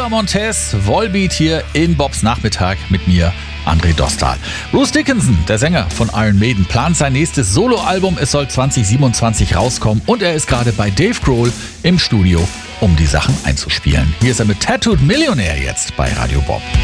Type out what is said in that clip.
Lothar Montez, Volbeat hier in Bobs Nachmittag mit mir, André Dostal. Bruce Dickinson, der Sänger von Iron Maiden, plant sein nächstes Soloalbum. Es soll 2027 rauskommen und er ist gerade bei Dave Grohl im Studio, um die Sachen einzuspielen. Hier ist er mit Tattooed Millionaire jetzt bei Radio Bob.